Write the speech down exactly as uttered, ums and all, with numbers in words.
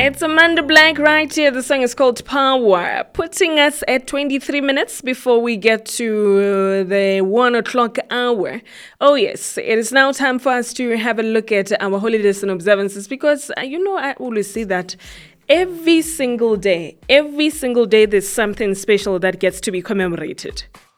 It's Amanda Black right here. The song is called Power, putting us at twenty-three minutes before we get to the one o'clock hour. Oh yes, it is now time for us to have a look at our holidays and observances because, uh, you know, I always say that every single day, every single day there's something special that gets to be commemorated.